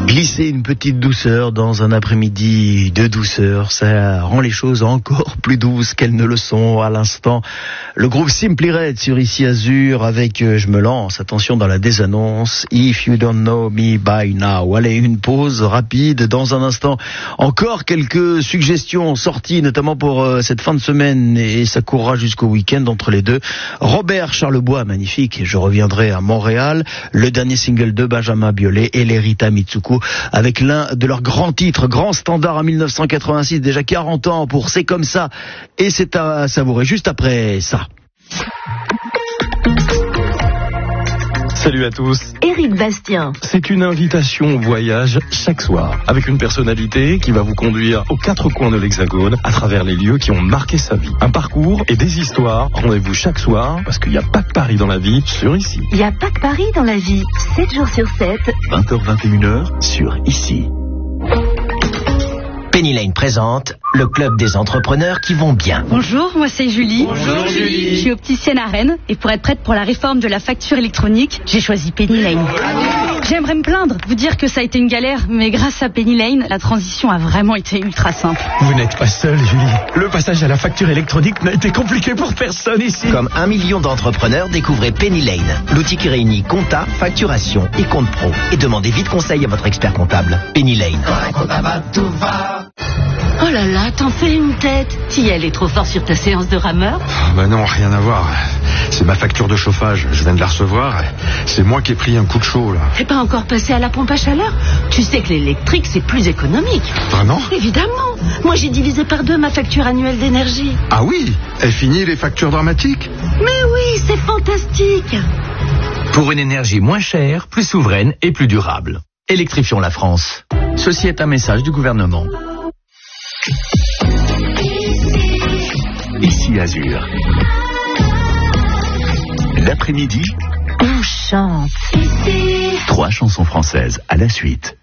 Glisser une petite douceur dans un après-midi de douceur, ça rend les choses encore plus douces qu'elles ne le sont à l'instant. Le groupe Simply Red sur Ici Azur avec Je me lance, attention dans la désannonce, If You Don't Know Me By Now. Allez, une pause rapide dans un instant. Encore quelques suggestions sorties, notamment pour cette fin de semaine, et ça courra jusqu'au week-end entre les deux. Robert Charlebois, magnifique, Je reviendrai à Montréal, le dernier single de Benjamin Biolay et l'Erita Mitsuko, avec l'un de leurs grands titres, grand standard en 1986, déjà 40 ans pour C'est comme ça, et c'est à savourer juste après ça. Salut à tous. Éric Bastien. C'est une invitation au voyage chaque soir, avec une personnalité qui va vous conduire aux quatre coins de l'Hexagone, à travers les lieux qui ont marqué sa vie. Un parcours et des histoires. Rendez-vous chaque soir, parce qu'il n'y a pas que Paris dans la vie, sur Ici. Il n'y a pas que Paris dans la vie. 7 jours sur 7. 20h-21h sur Ici. Penny Lane présente le club des entrepreneurs qui vont bien. Bonjour, moi c'est Julie. Bonjour Julie. Je suis opticienne à Rennes et pour être prête pour la réforme de la facture électronique, j'ai choisi Penny Lane. J'aimerais me plaindre, vous dire que ça a été une galère, mais grâce à Penny Lane, la transition a vraiment été ultra simple. Vous n'êtes pas seule, Julie. Le passage à la facture électronique n'a été compliqué pour personne ici. Comme 1 million d'entrepreneurs, découvrez Penny Lane, l'outil qui réunit compta, facturation et compte pro. Et demandez vite conseil à votre expert comptable. Penny Lane. Oh là là, t'en fais une tête. Si elle est trop fort sur ta séance de rameur. Bah non, rien à voir. C'est ma facture de chauffage, je viens de la recevoir. C'est moi qui ai pris un coup de chaud là. T'es pas encore passé à la pompe à chaleur? Tu sais que l'électrique c'est plus économique. Vraiment? Évidemment. Moi j'ai divisé par 2 ma facture annuelle d'énergie. Ah oui? Elle finit les factures dramatiques? Mais oui, c'est fantastique. Pour une énergie moins chère, plus souveraine et plus durable. Électrifions la France. Ceci est un message du gouvernement. Ici Azur. L'après-midi, On chante. 3 chansons françaises à la suite.